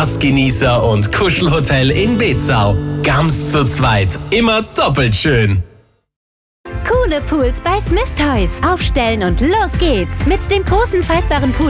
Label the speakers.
Speaker 1: Spaßgenießer und Kuschelhotel in Bezau. Ganz zu zweit. Immer doppelt schön.
Speaker 2: Coole Pools bei Smith Toys. Aufstellen und los geht's. Mit dem großen faltbaren Pool